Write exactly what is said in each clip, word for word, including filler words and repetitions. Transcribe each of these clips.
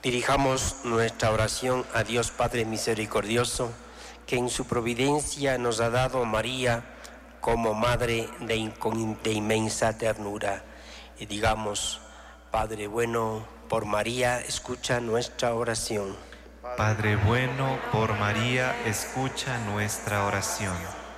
Dirijamos nuestra oración a Dios Padre misericordioso, que en su providencia nos ha dado a María como madre de, de inmensa ternura. Y digamos: Padre bueno, por María escucha nuestra oración. Padre bueno, por María escucha nuestra oración.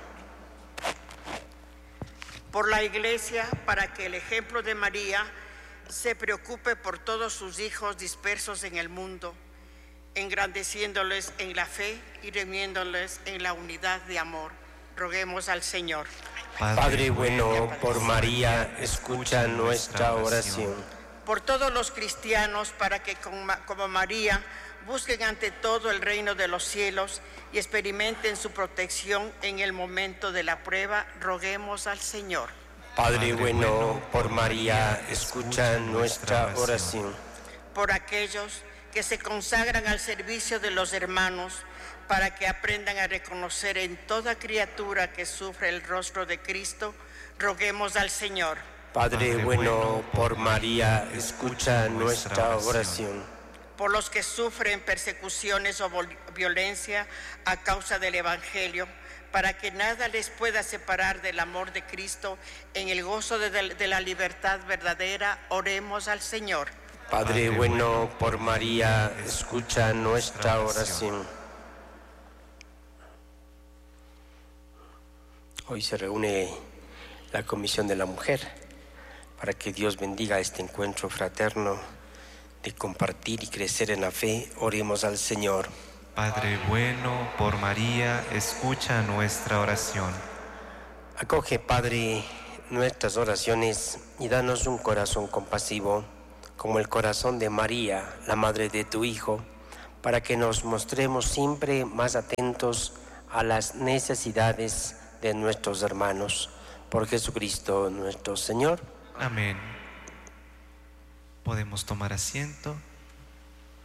Por la Iglesia, para que el ejemplo de María se preocupe por todos sus hijos dispersos en el mundo, engrandeciéndoles en la fe y reuniéndoles en la unidad de amor. Roguemos al Señor. Padre, Padre bueno, por María escucha nuestra oración. Por todos los cristianos, para que como María busquen ante todo el reino de los cielos y experimenten su protección en el momento de la prueba, roguemos al Señor. Padre bueno, por María escucha nuestra oración. Por aquellos que se consagran al servicio de los hermanos, para que aprendan a reconocer en toda criatura que sufre el rostro de Cristo, roguemos al Señor. Padre bueno, por María escucha nuestra oración. Por los que sufren persecuciones o violencia a causa del Evangelio, para que nada les pueda separar del amor de Cristo, en el gozo de, de la libertad verdadera, oremos al Señor. Padre bueno, por María escucha nuestra oración. Hoy se reúne la Comisión de la Mujer para que Dios bendiga este encuentro fraterno de compartir y crecer en la fe. Oremos al Señor. Padre bueno, por María escucha nuestra oración. Acoge, Padre, nuestras oraciones y danos un corazón compasivo, como el corazón de María, la madre de tu Hijo, para que nos mostremos siempre más atentos a las necesidades de nuestros hermanos. Por Jesucristo nuestro Señor. Amén. Podemos tomar asiento.